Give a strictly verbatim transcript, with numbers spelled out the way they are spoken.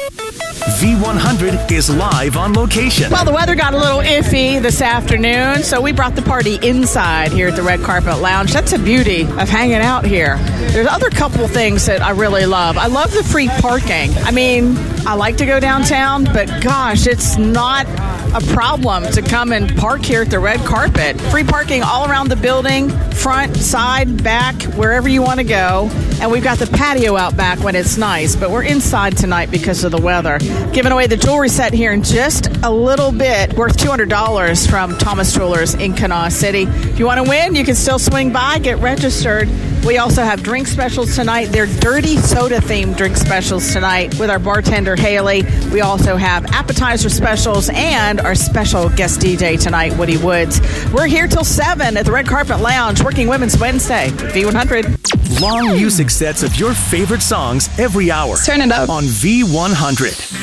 V one hundred is live on location. Well, the weather got a little iffy this afternoon, so we brought the party inside here at the Red Carpet Lounge. That's the beauty of hanging out here. There's other couple things that I really love. I love the free parking. I mean, I like to go downtown, but gosh, it's not a problem to come and park here at the Red Carpet. Free parking all around the building, front, side, back, wherever you want to go. And we've got the patio out back when it's nice, but we're inside tonight because of the weather. Giving away the jewelry set here in just a little bit, worth two hundred dollars from Thomas Jewelers in Kanawha City. If you want to win, you can still swing by, get registered. We also have drink specials tonight. They're dirty soda-themed drink specials tonight with our bartender, Haley. We also have appetizer specials and our special guest D J tonight, Woody Woods. We're here till seven at the Red Carpet Lounge, Working Women's Wednesday, V one hundred. Long music sets of your favorite songs every hour. Turn it up. On V one hundred.